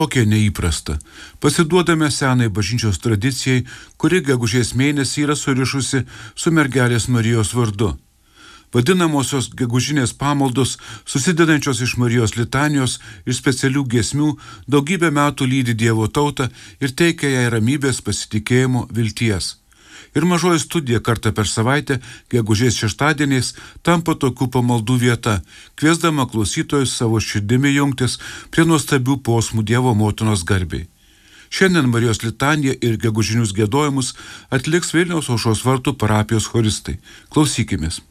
Kokia neįprasta. Pasiduodame senai bažnyčios tradicijai, kuri gegužės mėnesį yra surišusi su mergelės Marijos vardu. Vadinamosios gegužinės pamaldos, susidedančios iš Marijos litanijos ir specialių giesmių, daugybę metų lydi Dievo tautą ir teikia jai ramybės, pasitikėjimo, vilties. Ir mažoji studija kartą per savaitę, gegužės šeštadieniais, tampa tokių pamaldų vieta, kviesdama klausytojus savo širdimi jungtis prie nuostabių posmų Dievo motinos garbei. Šiandien Marijos litaniją ir gegužinius giedojimus atliks Vilniaus Aušros vartų parapijos choristai. Klausykimės.